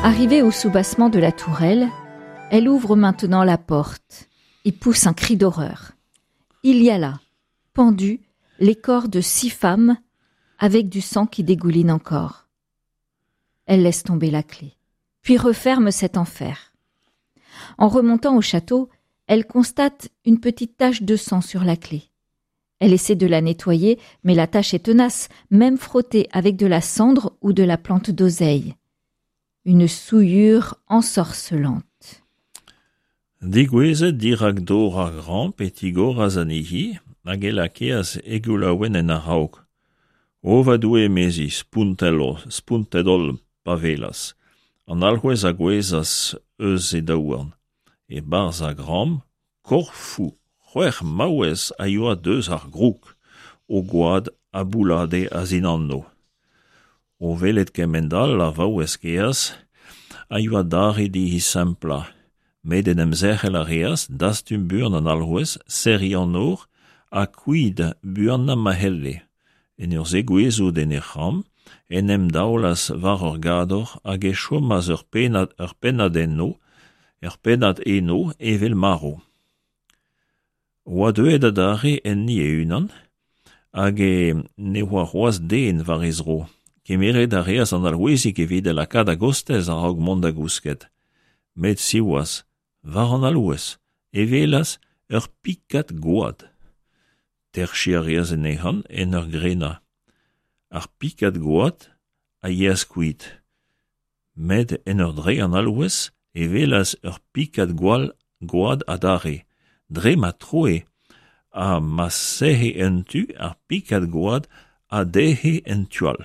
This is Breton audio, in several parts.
Arrivée au soubassement de la tourelle, elle ouvre maintenant la porte et pousse un cri d'horreur. Il y a là, pendus, les corps de 6 femmes avec du sang qui dégouline encore. Elle laisse tomber la clé, puis referme cet enfer. En remontant au château, elle constate une petite tache de sang sur la clé. Elle essaie de la nettoyer, mais la tache est tenace, même frottée avec de la cendre ou de la plante d'oseille. Une souillure ensorcelante. Digweze diragdor a gramp et igor a zanihi, hag elakeaz egulaouen en a raok. Ovadue mezi spuntedol pavelas, an alhouez a gwezas eus e daouarn. E barz a gram, korfou, c'hwer maouez a yoa deus ar grouk, o gwad a boulade a zinanno. O velet kemendal a vaouez keaz, a yoa dare di hi sempla, met en emzerchel a reaz dastum buan an alhouez seri an or a kuid buan na mahelle. En ur zegouezo den e c'ham, en em daolas var ur gador hag e chomaz ur pennad eno evel maro. Oa deuet a dare en ni e unan, hag e ne oa c'hoaz den var ezro, kemeret a reaz an alhouezik evit el akad a gostez a raog mont da gousket. Met siwaz, var an alhouez, evelas ur pikat goad. Terchi a reaz en ehan en ur grena. Ar pikat goad a yeaz kuit. Med en ur dre an alhouez evelas ur pikat goad a dare. Dre ma troe a ma sehe en tu ar pikat goad a dehe en tual.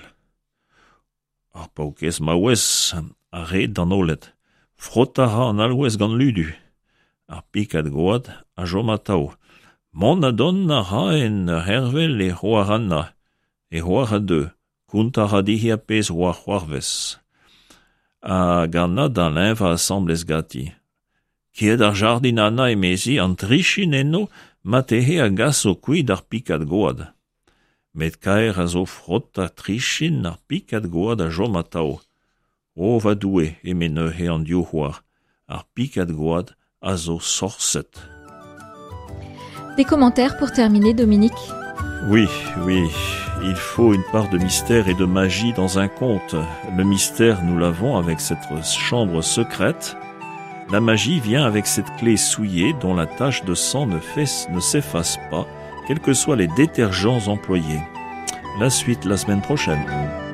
Ar paoukez ma ouez a red dan olet. Frottara an alhouez gant ludu. Ar pikat goad a jom a tao. Mon a don a ra en hervel e c'hoar anna. E c'hoar a deux. Kont a ra dihi a pez c'hoarvez. A ganna da lenva a samblez gati. Kied ar jardin anna e mezi an trichin enno matehe a gas o kuit ar pikat goad. Met kaer a zo frot a trichin ar pikat goad a jom a tao. O va doue e meneuhe an dio'hoar. Ar pikat goad a zo sorset. Des commentaires pour terminer, Dominique? Oui, il faut une part de mystère et de magie dans un conte. Le mystère, nous l'avons avec cette chambre secrète. La magie vient avec cette clé souillée dont la tache de sang ne s'efface pas, quels que soient les détergents employés. La suite la semaine prochaine.